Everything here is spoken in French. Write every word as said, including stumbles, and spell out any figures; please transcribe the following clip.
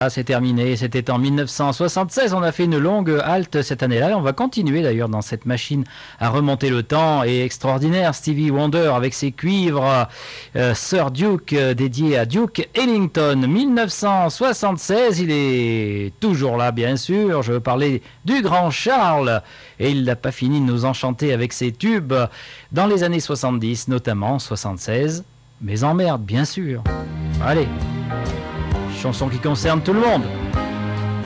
Ah, c'est terminé, c'était en mille neuf cent soixante-seize, on a fait une longue halte cette année-là, et on va continuer d'ailleurs dans cette machine à remonter le temps, et extraordinaire, Stevie Wonder avec ses cuivres, euh, Sir Duke, euh, dédié à Duke Ellington, mille neuf cent soixante-seize, il est toujours là bien sûr, je veux parler du grand Charles, et il n'a pas fini de nous enchanter avec ses tubes dans les années soixante-dix, notamment soixante-seize, mais emmerde bien sûr. Allez, chanson qui concerne tout le monde.